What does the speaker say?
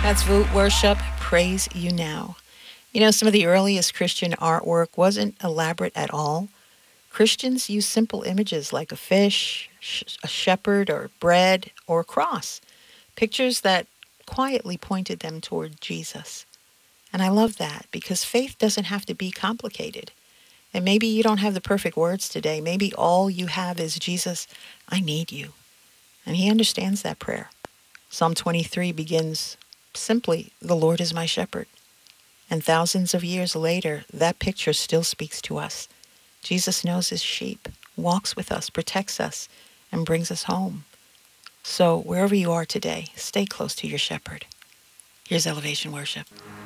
That's Root Worship, Praise You Now. You know, some of the earliest Christian artwork wasn't elaborate at all. Christians used simple images like a fish, a shepherd, or bread, or a cross, pictures that quietly pointed them toward Jesus. And I love that because faith doesn't have to be complicated. And maybe you don't have the perfect words today. Maybe all you have is Jesus, I need you. And he understands that prayer. Psalm 23 begins simply, the Lord is my shepherd. And thousands of years later, that picture still speaks to us. Jesus knows his sheep, walks with us, protects us, and brings us home. So wherever you are today, stay close to your shepherd. Here's Elevation Worship.